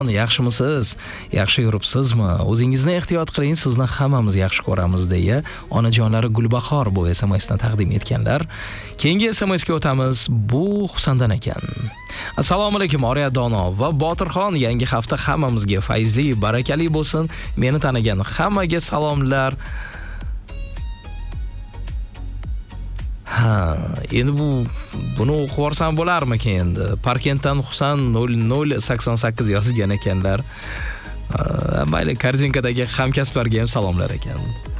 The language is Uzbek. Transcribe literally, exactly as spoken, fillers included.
Yaxshimisiz? Yaxshi yuribsizmi? O'zingizni ehtiyot qiling, sizni hammamiz yaxshi ko'ramiz deya onajonlari Gulbahor bu S M S'ni taqdim etganlar. Keyingi S M S'ga o'tamiz. Bu Husandan ekan. Assalomu alaykum Oriya Dono va Botirxon. Yangi hafta hammamizga fayzli, barakali bo'lsin. Meni tanigan hammaga salomlar. Ha, endi bu buni o'qib ko'rsam bo'larmikan endi? Parkentdan Husan nol nol sakson sakkiz yozgan ekanlar. Mayli, Korzinkadagi hamkasblarga ham salomlar ekan.